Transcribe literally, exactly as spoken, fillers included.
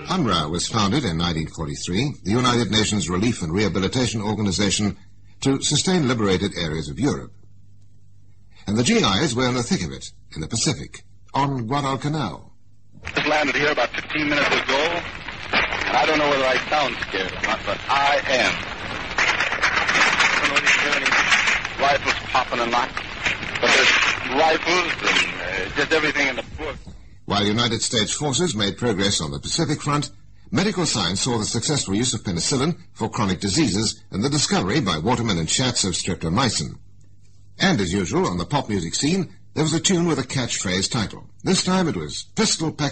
UNRWA was founded in nineteen forty-three, the United Nations Relief and Rehabilitation Organization, to sustain liberated areas of Europe. And the G Is were in the thick of it, in the Pacific, on Guadalcanal. Just landed here about fifteen minutes ago, and I don't know whether I sound scared or not, but I am. I don't know if you hear any rifles popping or not, but there's rifles and uh, just everything in the book. While United States forces made progress on the Pacific front, medical science saw the successful use of penicillin for chronic diseases and the discovery by Waterman and Schatz of streptomycin. And as usual, on the pop music scene, there was a tune with a catchphrase title. This time it was Pistol Pack